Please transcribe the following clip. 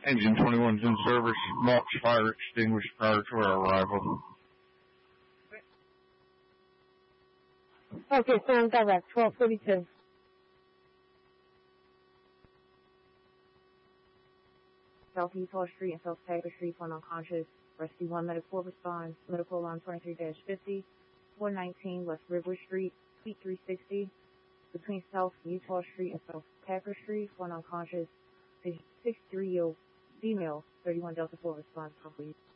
Engine 21's in service. Marks fire extinguished prior to our arrival. Okay, stand direct, 1242. South Utah Street and South Packer Street, one unconscious. Rescue 1 Medical responds. Medical alarm 23-50. 419 West River Street, Suite 360. Between South Utah Street and South Packer Street, one unconscious. 630 female, 31 Delta 4 responds promptly.